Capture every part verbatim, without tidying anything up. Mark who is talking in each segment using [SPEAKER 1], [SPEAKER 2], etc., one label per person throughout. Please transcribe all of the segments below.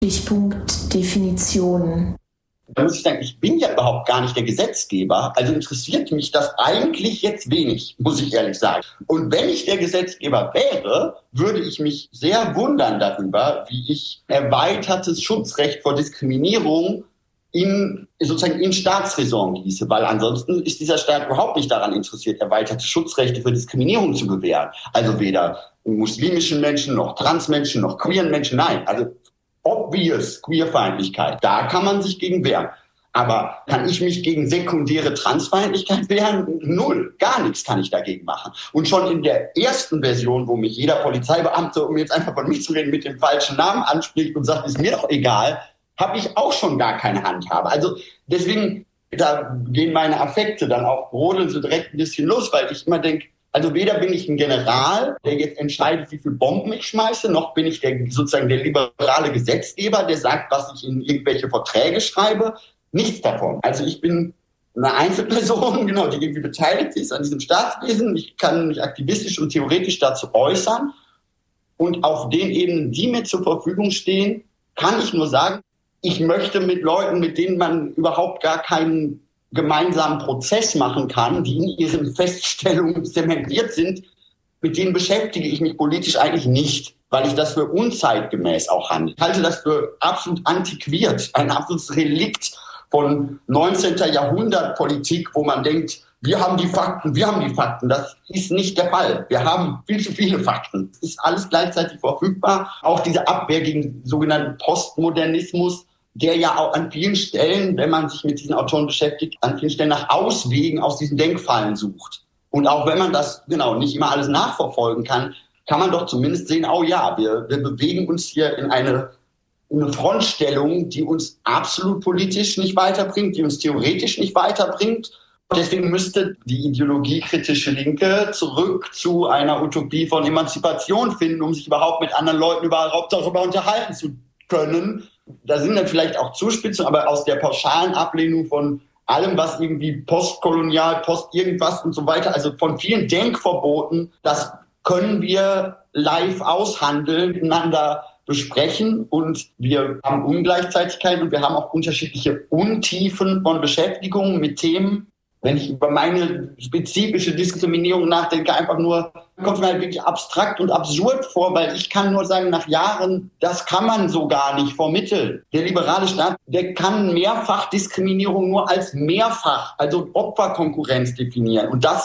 [SPEAKER 1] Stichpunkt Definition.
[SPEAKER 2] Da muss ich sagen, ich bin ja überhaupt gar nicht der Gesetzgeber, also interessiert mich das eigentlich jetzt wenig, muss ich ehrlich sagen. Und wenn ich der Gesetzgeber wäre, würde ich mich sehr wundern darüber, wie ich erweitertes Schutzrecht vor Diskriminierung in, sozusagen in Staatsräson gieße, weil ansonsten ist dieser Staat überhaupt nicht daran interessiert, erweiterte Schutzrechte für Diskriminierung zu gewähren. Also weder muslimischen Menschen, noch Transmenschen, noch queeren Menschen, nein, also obvious Queerfeindlichkeit, da kann man sich gegen wehren. Aber kann ich mich gegen sekundäre Transfeindlichkeit wehren? Null, gar nichts kann ich dagegen machen. Und schon in der ersten Version, wo mich jeder Polizeibeamte, um jetzt einfach von mich zu reden, mit dem falschen Namen anspricht und sagt, ist mir doch egal, habe ich auch schon gar keine Handhabe. Also deswegen, da gehen meine Affekte dann auch, brodeln so direkt ein bisschen los, weil ich immer denke, also weder bin ich ein General, der jetzt entscheidet, wie viele Bomben ich schmeiße, noch bin ich der, sozusagen der liberale Gesetzgeber, der sagt, was ich in irgendwelche Verträge schreibe. Nichts davon. Also ich bin eine Einzelperson, genau, die irgendwie beteiligt ist an diesem Staatswesen. Ich kann mich aktivistisch und theoretisch dazu äußern. Und auf den Ebenen, die mir zur Verfügung stehen, kann ich nur sagen, ich möchte mit Leuten, mit denen man überhaupt gar keinen gemeinsamen Prozess machen kann, die in ihren Feststellungen zementiert sind, mit denen beschäftige ich mich politisch eigentlich nicht, weil ich das für unzeitgemäß auch handle. Ich halte das für absolut antiquiert, ein absolutes Relikt von neunzehnten Jahrhundert Politik, wo man denkt, wir haben die Fakten, wir haben die Fakten. Das ist nicht der Fall. Wir haben viel zu viele Fakten. Es ist alles gleichzeitig verfügbar. Auch diese Abwehr gegen sogenannten Postmodernismus, der ja auch an vielen Stellen, wenn man sich mit diesen Autoren beschäftigt, an vielen Stellen nach Auswegen aus diesen Denkfallen sucht. Und auch wenn man das genau nicht immer alles nachverfolgen kann, kann man doch zumindest sehen, oh ja, wir, wir bewegen uns hier in eine, in eine Frontstellung, die uns absolut politisch nicht weiterbringt, die uns theoretisch nicht weiterbringt. Deswegen müsste die ideologiekritische Linke zurück zu einer Utopie von Emanzipation finden, um sich überhaupt mit anderen Leuten überhaupt darüber unterhalten zu können. Da sind dann vielleicht auch Zuspitzungen, aber aus der pauschalen Ablehnung von allem, was irgendwie postkolonial, post irgendwas und so weiter, also von vielen Denkverboten, das können wir live aushandeln, miteinander besprechen und wir haben Ungleichzeitigkeit und wir haben auch unterschiedliche Untiefen von Beschäftigungen mit Themen. Wenn ich über meine spezifische Diskriminierung nachdenke, einfach nur, kommt mir halt wirklich abstrakt und absurd vor, weil ich kann nur sagen, nach Jahren, das kann man so gar nicht vermitteln. Der liberale Staat, der kann Mehrfachdiskriminierung nur als Mehrfach, also Opferkonkurrenz definieren. Und das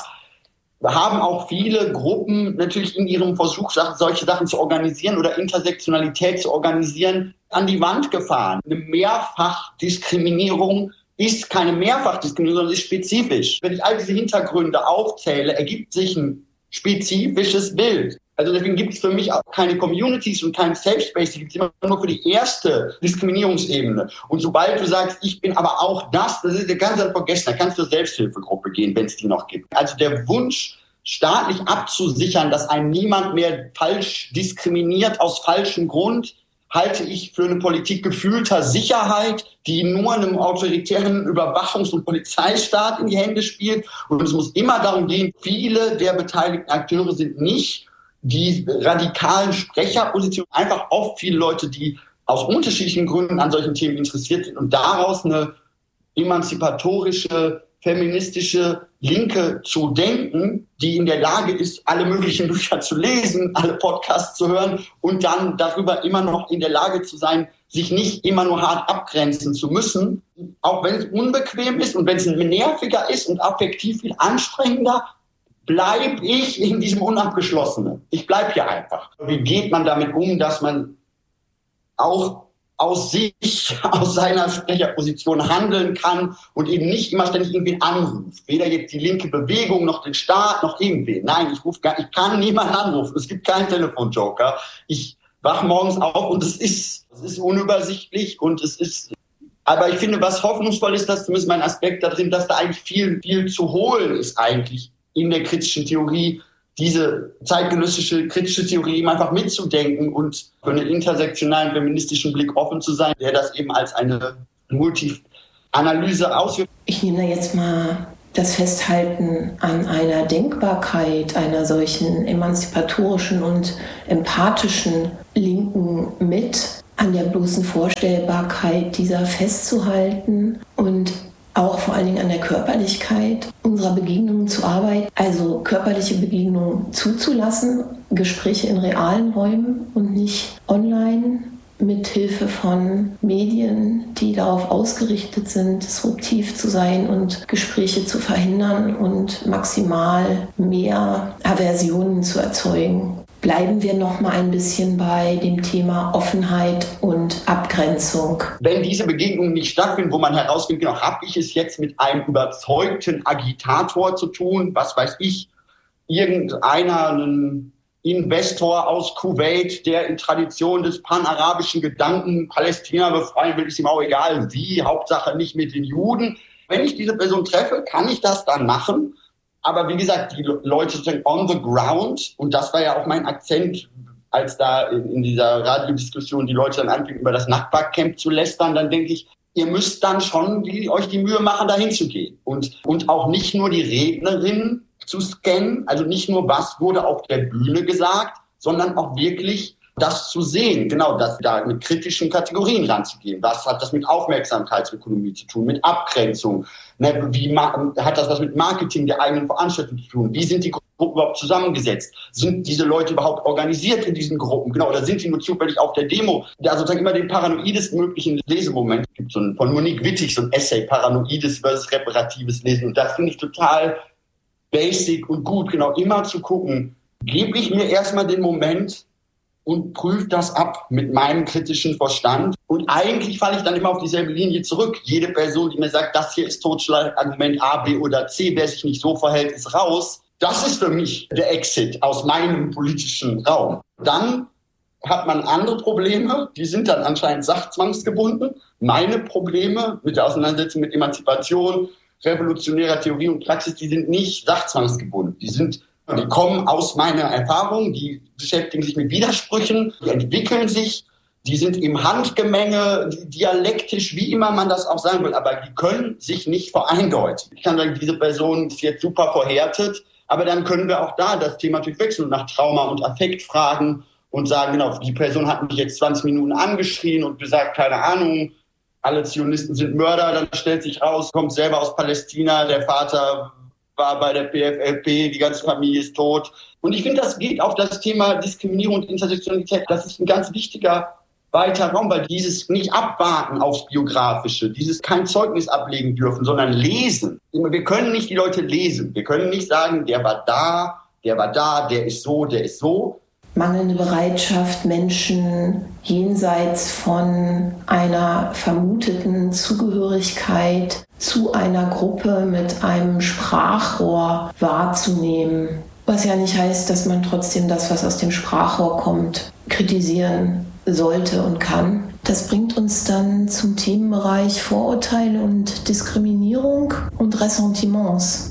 [SPEAKER 2] haben auch viele Gruppen natürlich in ihrem Versuch, solche Sachen zu organisieren oder Intersektionalität zu organisieren, an die Wand gefahren. Eine Mehrfachdiskriminierung ist keine Mehrfachdiskriminierung, sondern ist spezifisch. Wenn ich all diese Hintergründe aufzähle, ergibt sich ein spezifisches Bild. Also deswegen gibt es für mich auch keine Communities und keinen Safe Space, die gibt es immer nur für die erste Diskriminierungsebene. Und sobald du sagst, ich bin aber auch das, das ist der ganze vergessen, da kannst du zur Selbsthilfegruppe gehen, wenn es die noch gibt. Also der Wunsch, staatlich abzusichern, dass einen niemand mehr falsch diskriminiert aus falschem Grund, halte ich für eine Politik gefühlter Sicherheit, die nur einem autoritären Überwachungs- und Polizeistaat in die Hände spielt. Und es muss immer darum gehen, viele der beteiligten Akteure sind nicht die radikalen Sprecherpositionen, einfach oft viele Leute, die aus unterschiedlichen Gründen an solchen Themen interessiert sind und daraus eine emanzipatorische, feministische Linke zu denken, die in der Lage ist, alle möglichen Bücher zu lesen, alle Podcasts zu hören und dann darüber immer noch in der Lage zu sein, sich nicht immer nur hart abgrenzen zu müssen, auch wenn es unbequem ist und wenn es nerviger ist und affektiv viel anstrengender, bleibe ich in diesem Unabgeschlossenen. Ich bleibe hier einfach. Wie geht man damit um, dass man auch aus sich, aus seiner Sprecherposition handeln kann und eben nicht immer ständig irgendwen anruft. Weder jetzt die linke Bewegung, noch den Staat, noch irgendwen. Nein, ich ruf gar, ich kann niemanden anrufen. Es gibt keinen Telefonjoker. Ich wach morgens auf und es ist, es ist unübersichtlich und es ist, aber ich finde, was hoffnungsvoll ist, dass zumindest mein Aspekt da drin, dass da eigentlich viel, viel zu holen ist eigentlich in der kritischen Theorie, diese zeitgenössische kritische Theorie eben einfach mitzudenken und für einen intersektionalen feministischen Blick offen zu sein, der das eben als eine Multi-Analyse ausführt.
[SPEAKER 1] Ich nehme da jetzt mal das Festhalten an einer Denkbarkeit einer solchen emanzipatorischen und empathischen Linken mit. an der bloßen Vorstellbarkeit dieser festzuhalten und auch vor allen Dingen an der Körperlichkeit unserer Begegnungen zu arbeiten, also körperliche Begegnungen zuzulassen, Gespräche in realen Räumen und nicht online mit Hilfe von Medien, die darauf ausgerichtet sind, disruptiv zu sein und Gespräche zu verhindern und maximal mehr Aversionen zu erzeugen. Bleiben wir noch mal ein bisschen bei dem Thema Offenheit und Abgrenzung.
[SPEAKER 2] Wenn diese Begegnungen nicht stattfinden, wo man herausfindet, genau, habe ich es jetzt mit einem überzeugten Agitator zu tun, was weiß ich, irgendeiner, ein Investor aus Kuwait, der in Tradition des panarabischen Gedanken Palästina befreien will, ist ihm auch egal wie, Hauptsache nicht mit den Juden. Wenn ich diese Person treffe, kann ich das dann machen. Aber wie gesagt, die Leute sind on the ground und das war ja auch mein Akzent, als da in, in dieser Radiodiskussion die Leute dann anfingen, über das Nachbarcamp zu lästern, dann denke ich, ihr müsst dann schon die, euch die Mühe machen, dahin zu gehen. Und, und auch nicht nur die Rednerin zu scannen, also nicht nur, was wurde auf der Bühne gesagt, sondern auch wirklich das zu sehen, genau, das da mit kritischen Kategorien ranzugehen. Was hat das mit Aufmerksamkeitsökonomie zu tun, mit Abgrenzung? Ne, wie ma- hat das was mit Marketing der eigenen Veranstaltung zu tun? Wie sind die Gruppen überhaupt zusammengesetzt? Sind diese Leute überhaupt organisiert in diesen Gruppen? Genau, oder sind die nur zufällig auf der Demo? Da sozusagen immer den paranoidesten möglichen Lesemoment. Es gibt so ein, von Monique Wittig so ein Essay, paranoides versus reparatives Lesen. Und das finde ich total basic und gut, genau, immer zu gucken, gebe ich mir erstmal den Moment und prüfe das ab mit meinem kritischen Verstand. Und eigentlich falle ich dann immer auf dieselbe Linie zurück. Jede Person, die mir sagt, das hier ist Totschlagargument A, B oder C, wer sich nicht so verhält, ist raus. Das ist für mich der Exit aus meinem politischen Raum. Dann hat man andere Probleme, die sind dann anscheinend sachzwangsgebunden. Meine Probleme mit der Auseinandersetzung mit Emanzipation, revolutionärer Theorie und Praxis, die sind nicht sachzwangsgebunden. Die sind Die kommen aus meiner Erfahrung, die beschäftigen sich mit Widersprüchen, die entwickeln sich, die sind im Handgemenge, dialektisch, wie immer man das auch sagen will, aber die können sich nicht vereindeutigen. Ich kann sagen, diese Person ist jetzt super verhärtet, aber dann können wir auch da das Thema natürlich wechseln und nach Trauma und Affekt fragen und sagen, genau, die Person hat mich jetzt zwanzig Minuten angeschrien und gesagt, keine Ahnung, alle Zionisten sind Mörder, dann stellt sich raus, kommt selber aus Palästina, der Vater war bei der P F L P, die ganze Familie ist tot. Und ich finde, das geht auf das Thema Diskriminierung und Intersektionalität. Das ist ein ganz wichtiger weiter Raum, weil dieses nicht abwarten aufs Biografische, dieses kein Zeugnis ablegen dürfen, sondern lesen. Wir können nicht die Leute lesen. Wir können nicht sagen, der war da, der war da, der ist so, der ist so.
[SPEAKER 1] Mangelnde Bereitschaft, Menschen jenseits von einer vermuteten Zugehörigkeit zu einer Gruppe mit einem Sprachrohr wahrzunehmen. Was ja nicht heißt, dass man trotzdem das, was aus dem Sprachrohr kommt, kritisieren sollte und kann. Das bringt uns dann zum Themenbereich Vorurteile und Diskriminierung und Ressentiments.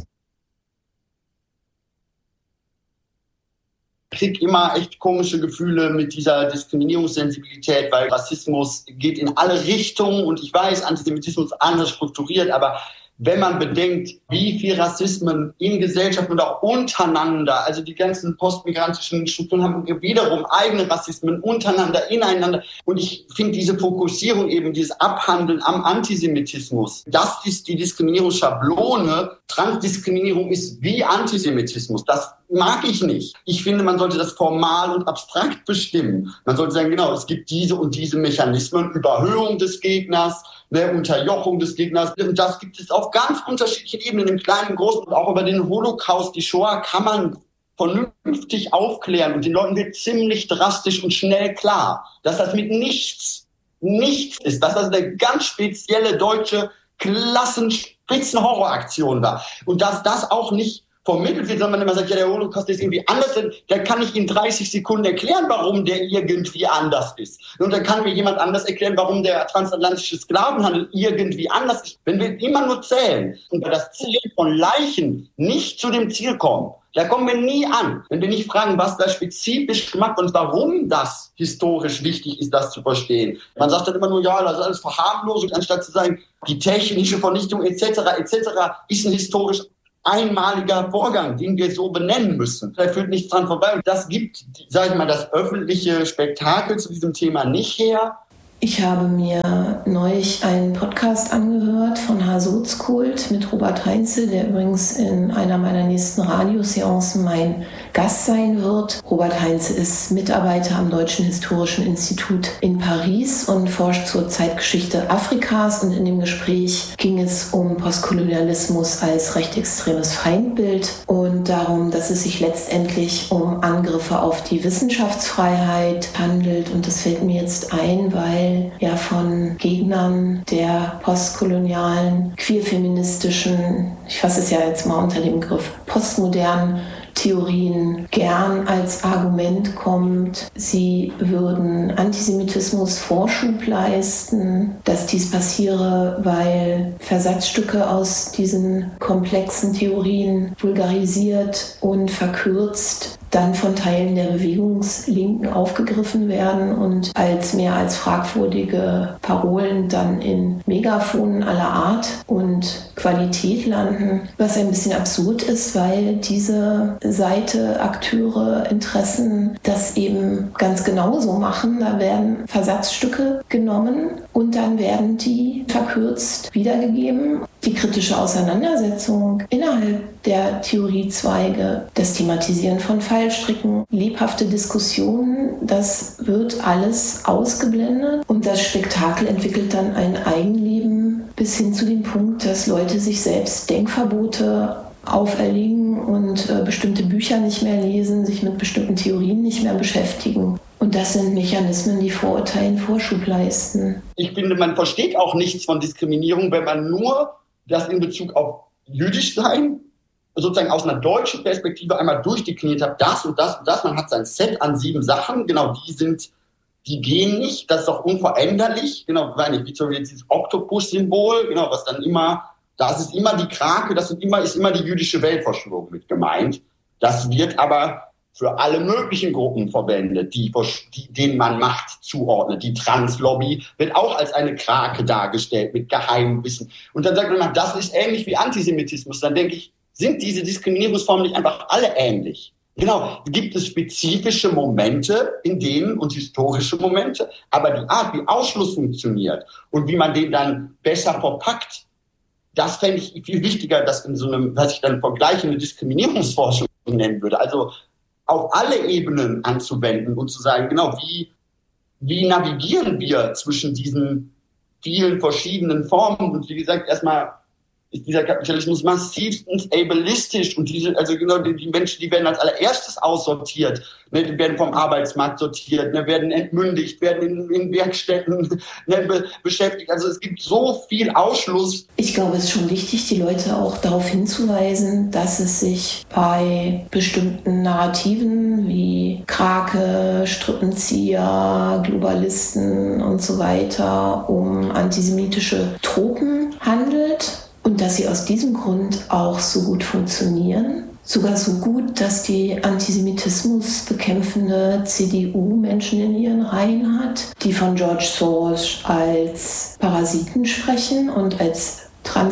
[SPEAKER 2] Ich kriege immer echt komische Gefühle mit dieser Diskriminierungssensibilität, weil Rassismus geht in alle Richtungen und ich weiß, Antisemitismus ist anders strukturiert, aber wenn man bedenkt, wie viel Rassismen in Gesellschaft und auch untereinander, also die ganzen postmigrantischen Strukturen haben wiederum eigene Rassismen untereinander, ineinander. Und ich finde diese Fokussierung eben, dieses Abhandeln am Antisemitismus, das ist die Diskriminierungsschablone. Transdiskriminierung ist wie Antisemitismus. Das mag ich nicht. Ich finde, man sollte das formal und abstrakt bestimmen. Man sollte sagen, genau, es gibt diese und diese Mechanismen, Überhöhung des Gegners, ne, Unterjochung des Gegners. Und das gibt es auf ganz unterschiedlichen Ebenen, im Kleinen, im Großen. Und auch über den Holocaust, die Shoah, kann man vernünftig aufklären. Und den Leuten wird ziemlich drastisch und schnell klar, dass das mit nichts, nichts ist. Dass das eine ganz spezielle deutsche Klassenspitzenhorroraktion war. Und dass das auch nicht vermittelt wird, sondern man immer sagt, ja, der Holocaust ist irgendwie anders, dann kann ich in dreißig Sekunden erklären, warum der irgendwie anders ist. Und dann kann mir jemand anders erklären, warum der transatlantische Sklavenhandel irgendwie anders ist. Wenn wir immer nur zählen und bei das Zählen von Leichen nicht zu dem Ziel kommen, da kommen wir nie an. Wenn wir nicht fragen, was da spezifisch gemacht und warum das historisch wichtig ist, das zu verstehen. Man sagt dann immer nur, ja, das ist alles Verharmlosung, anstatt zu sagen, die technische Vernichtung et cetera et cetera ist ein historisch einmaliger Vorgang, den wir so benennen müssen. Da führt nichts dran vorbei. Und das gibt, sage ich mal, das öffentliche Spektakel zu diesem Thema nicht her.
[SPEAKER 1] Ich habe mir neulich einen Podcast angehört von Hasotskult mit Robert Heinze, der übrigens in einer meiner nächsten Radioseancen mein Gast sein wird. Robert Heinze ist Mitarbeiter am Deutschen Historischen Institut in Paris und forscht zur Zeitgeschichte Afrikas. Und in dem Gespräch ging es um Postkolonialismus als rechtsextremes Feindbild und darum, dass es sich letztendlich um Angriffe auf die Wissenschaftsfreiheit handelt. Und das fällt mir jetzt ein, weil ja von Gegnern der postkolonialen, queerfeministischen, ich fasse es ja jetzt mal unter dem Begriff postmodernen Theorien gern als Argument kommt, sie würden Antisemitismus Vorschub leisten, dass dies passiere, weil Versatzstücke aus diesen komplexen Theorien vulgarisiert und verkürzt dann von Teilen der Bewegungslinken aufgegriffen werden und als mehr als fragwürdige Parolen dann in Megafonen aller Art und Qualität landen, was ein bisschen absurd ist, weil diese Seite, Akteure, Interessen das eben ganz genauso machen. Da werden Versatzstücke genommen und dann werden die verkürzt wiedergegeben. Die kritische Auseinandersetzung innerhalb der Theoriezweige, das Thematisieren von Fallstricken, lebhafte Diskussionen, das wird alles ausgeblendet und das Spektakel entwickelt dann ein Eigenleben bis hin zu dem Punkt, dass Leute sich selbst Denkverbote auferlegen und äh, bestimmte Bücher nicht mehr lesen, sich mit bestimmten Theorien nicht mehr beschäftigen. Und das sind Mechanismen, die Vorurteilen Vorschub leisten.
[SPEAKER 2] Ich finde, man versteht auch nichts von Diskriminierung, wenn man nur das in Bezug auf jüdisch sein sozusagen aus einer deutschen Perspektive einmal durchdekliniert hat, das und das und das. Man hat sein Set an sieben Sachen, genau, die sind, die gehen nicht, das ist doch unveränderlich, genau, wie zum Beispiel dieses Oktopus-Symbol, genau, was dann immer, das ist immer die Krake, das ist immer, ist immer die jüdische Weltverschwörung mit gemeint. Das wird aber für alle möglichen Gruppen verwendet, die, die, denen man Macht zuordnet. Die Translobby wird auch als eine Krake dargestellt mit Geheimwissen. Und dann sagt man, das ist ähnlich wie Antisemitismus. Dann denke ich, sind diese Diskriminierungsformen nicht einfach alle ähnlich? Genau, gibt es spezifische Momente in denen und historische Momente, aber die Art, wie Ausschluss funktioniert und wie man den dann besser verpackt, das fände ich viel wichtiger, das in so einem, was ich dann vergleichende Diskriminierungsforschung nennen würde. Also auf alle Ebenen anzuwenden und zu sagen, genau, wie, wie navigieren wir zwischen diesen vielen verschiedenen Formen? Und wie gesagt, erstmal ist dieser Kapitalismus massivstens ableistisch und diese, also genau, die, die Menschen, die werden als allererstes aussortiert, ne, die werden vom Arbeitsmarkt sortiert, ne, werden entmündigt, werden in, in Werkstätten ne, be, beschäftigt. Also es gibt so viel Ausschluss.
[SPEAKER 1] Ich glaube, es ist schon wichtig, die Leute auch darauf hinzuweisen, dass es sich bei bestimmten Narrativen wie Krake, Strippenzieher, Globalisten und so weiter um antisemitische Tropen handelt. Und dass sie aus diesem Grund auch so gut funktionieren. Sogar so gut, dass die Antisemitismus bekämpfende C D U Menschen in ihren Reihen hat, die von George Soros als Parasiten sprechen und als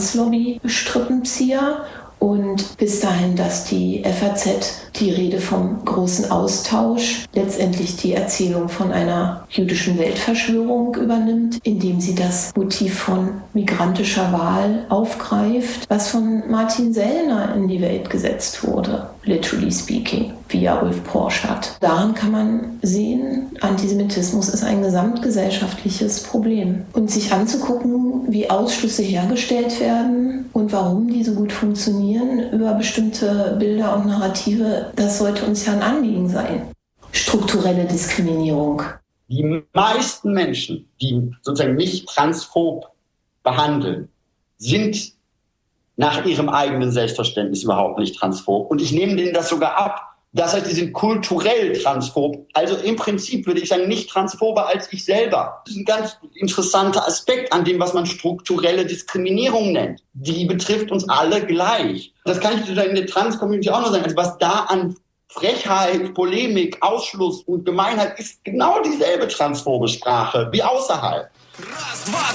[SPEAKER 1] Translobby-Strippenzieher. Und bis dahin, dass die F A Z die Rede vom großen Austausch letztendlich die Erzählung von einer jüdischen Weltverschwörung übernimmt, indem sie das Motiv von migrantischer Wahl aufgreift, was von Martin Sellner in die Welt gesetzt wurde, literally speaking, via Ulf Porschat. Daran kann man sehen, Antisemitismus ist ein gesamtgesellschaftliches Problem. Und sich anzugucken, wie Ausschlüsse hergestellt werden und warum die so gut funktionieren über bestimmte Bilder und Narrative, das sollte uns ja ein Anliegen sein. Strukturelle Diskriminierung.
[SPEAKER 2] Die meisten Menschen, die sozusagen nicht transphob behandeln, sind nach ihrem eigenen Selbstverständnis überhaupt nicht transphob. Und ich nehme denen das sogar ab. Das heißt, die sind kulturell transphob. Also im Prinzip würde ich sagen, nicht transphober als ich selber. Das ist ein ganz interessanter Aspekt an dem, was man strukturelle Diskriminierung nennt. Die betrifft uns alle gleich. Das kann ich in der Trans-Community auch noch sagen. Also was da an Frechheit, Polemik, Ausschluss und Gemeinheit ist genau dieselbe transphobe Sprache wie außerhalb.